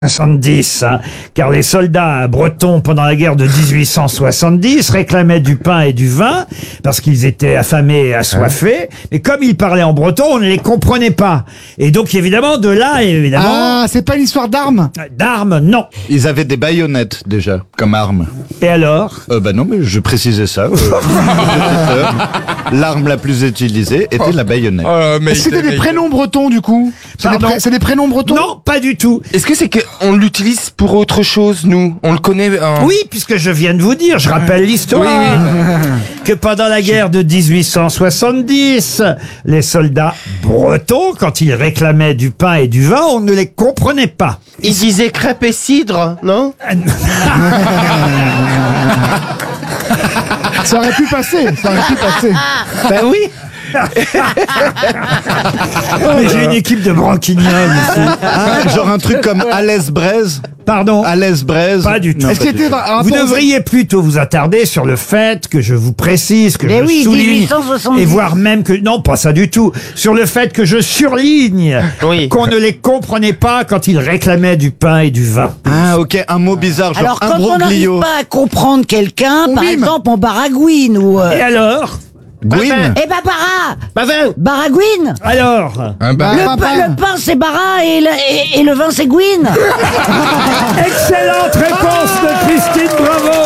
70, hein, car les soldats bretons pendant la guerre de 1870 réclamaient du pain et du vin parce qu'ils étaient affamés et assoiffés. Et comme ils parlaient en breton, on ne les comprenait pas. Et donc évidemment, de là, évidemment... Ah, c'est pas une histoire d'armes? D'armes, non. Ils avaient des baïonnettes déjà, comme arme. Et alors? Bah non, mais je précisais ça. L'arme la plus utilisée était la baïonnette. Est-ce que c'était des prénoms bretons du coup? C'est des prénoms bretons? Non, pas du tout. Est-ce que c'est qu'on l'utilise pour autre chose, nous? On le connaît Oui, puisque je viens de vous dire, je rappelle l'histoire, que pendant la guerre de 1870, les soldats bretons, quand ils réclamaient du pain et du vin, on ne les comprenait pas. Ils disaient crêpes et cidre, non? Ça aurait pu passer, Ben oui. Mais j'ai une équipe de branquignoles ici. Genre un truc comme Alès-Braise. Pardon? Alès-Braise. Pas du tout. Est-ce qu'il était Vous devriez plutôt vous attarder sur le fait que je vous précise, que Mais je oui, souligne, 1870. et voire même que... Non, pas ça du tout. Sur le fait que je surligne Oui. qu'on ne les comprenait pas quand ils réclamaient du pain et du vin. Ah ok, un mot bizarre, genre Alors, quand on n'arrive imbroglio. pas à comprendre quelqu'un, par mime. exemple, on baragouine ou... Et alors? Gwyn. Eh ben, baragouine. Alors? un bar. Le pain, c'est bara et le vin, c'est gouine. Excellente réponse de Christine, bravo!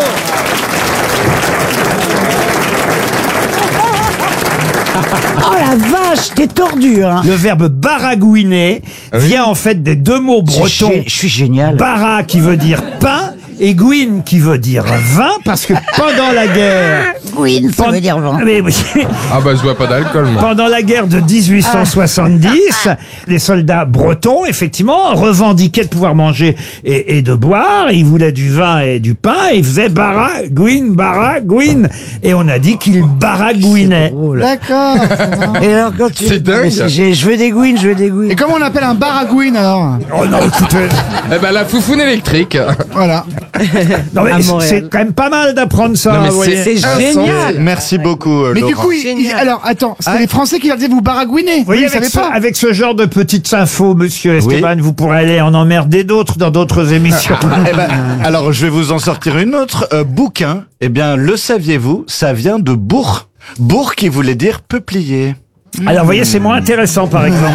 Oh la vache, t'es tordu, hein. Le verbe baragouiner vient en fait des deux mots bretons. Je suis génial. Bara qui veut dire pain et gouine qui veut dire vin, parce que pendant la guerre... Gouine, ça veut dire vin. Mais oui. Ah bah je bois pas d'alcool, moi. Pendant la guerre de 1870, les soldats bretons, effectivement, revendiquaient de pouvoir manger et de boire. Ils voulaient du vin et du pain. Et ils faisaient baragouine. Et on a dit qu'ils baragouinaient. D'accord. Et alors, quand tu... C'est dingue. Je veux des gouines, Et comment on appelle un baragouine alors? Oh non, écoutez. Eh ben la foufoune électrique. Voilà. Non, mais À Montréal. c'est quand même pas mal d'apprendre ça. Non, mais vous voyez. C'est génial. Merci beaucoup, Mais Laurent. du coup, alors attends, c'était les Français qui leur disaient vous baragouinez. Vous voyez, Ils savaient pas. avec ce genre de petites infos, monsieur Esteban, vous pourrez aller en emmerder d'autres dans d'autres émissions. Eh ben, alors, je vais vous en sortir une autre. Bouquin, eh bien, le saviez-vous, ça vient de bourg. Bourg qui voulait dire peuplier. Alors, vous voyez, c'est moins intéressant, par exemple.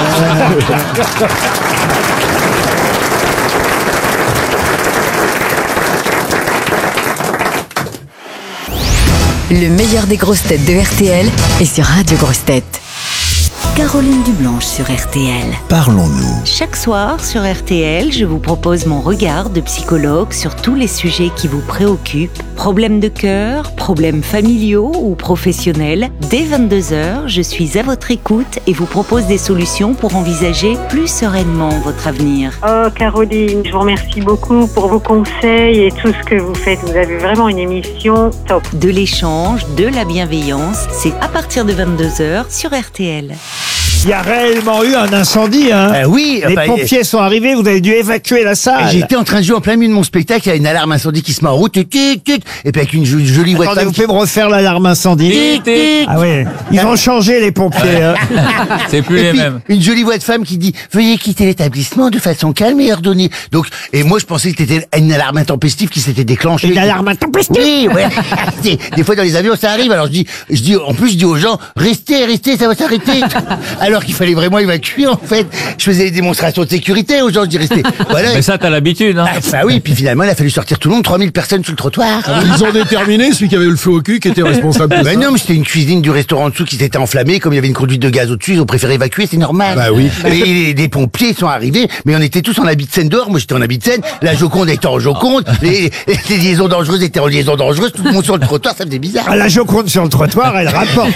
Le meilleur des grosses têtes de RTL est sur Radio Grosses Têtes. Caroline Dublanche sur RTL. Parlons-nous. Chaque soir sur RTL, je vous propose mon regard de psychologue sur tous les sujets qui vous préoccupent. Problèmes de cœur, problèmes familiaux ou professionnels. Dès 22h, je suis à votre écoute et vous propose des solutions pour envisager plus sereinement votre avenir. Oh Caroline, je vous remercie beaucoup pour vos conseils et tout ce que vous faites. Vous avez vraiment une émission top. De l'échange, de la bienveillance, c'est à partir de 22h sur RTL. Il y a réellement eu un incendie, hein. Oui, Les enfin, pompiers sont arrivés, vous avez dû évacuer la salle. j'étais en train de jouer en plein milieu de mon spectacle, il y a une alarme incendie qui se met en route, et puis avec une jolie voix de Attendez, femme vous pouvez me refaire l'alarme incendie? Ah oui, ils ont changé les pompiers. Hein. C'est plus et puis, une jolie voix de femme qui dit « Veuillez quitter l'établissement de façon calme et ordonnée ». Donc, et moi je pensais que c'était une alarme intempestive qui s'était déclenchée. Une alarme intempestive? Oui, ouais. Des fois dans les avions ça arrive, alors je dis aux gens « Restez, ça va s'arrêter ». Alors qu'il fallait vraiment évacuer en fait. Je faisais des démonstrations de sécurité aux gens, je dis restez. Voilà. Mais ça, t'as l'habitude, hein. Ah, bah oui, puis finalement il a fallu sortir tout le monde, 3000 personnes sur le trottoir. Ils ont déterminé celui qui avait le feu au cul qui était responsable de ça. Ben non, mais c'était une cuisine du restaurant en dessous qui s'était enflammée, comme il y avait une conduite de gaz au-dessus, ils ont préféré évacuer, c'est normal. Bah oui. Et des pompiers sont arrivés, mais on était tous en habit de scène dehors, moi j'étais en habit de scène, la Joconde était en Joconde, les liaisons dangereuses étaient en liaison dangereuse, tout le monde sur le trottoir, ça faisait bizarre. Ah, la Joconde sur le trottoir, elle rapporte.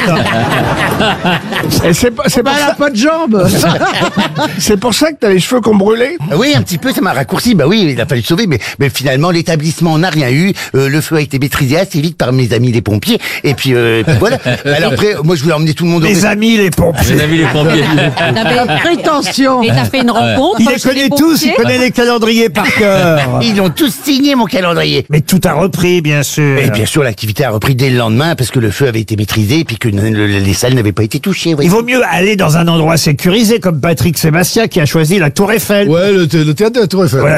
Hein. Et c'est pas elle a pas de jambes. C'est pour ça que t'as les cheveux qu'on brûlait. Oui, un petit peu, ça m'a raccourci, bah oui, il a fallu sauver, mais finalement l'établissement n'a rien eu, le feu a été maîtrisé assez vite par mes amis les pompiers, et puis voilà. Alors après, moi je voulais emmener tout le monde au Les amis, les pompiers. Les amis, les pompiers. T'avais prétention. Et t'as fait une rencontre. Il les connaît tous, il connaît les calendriers par cœur. Ils ont tous signé mon calendrier. Mais tout a repris, bien sûr. Et bien sûr, l'activité a repris dès le lendemain parce que le feu avait été maîtrisé et puis que les salles n'avaient pas été touchées. Il vaut mieux aller dans un endroit sécurisé comme Patrick Sébastien qui a choisi la Tour Eiffel. Ouais, le théâtre de la Tour Eiffel. Voilà.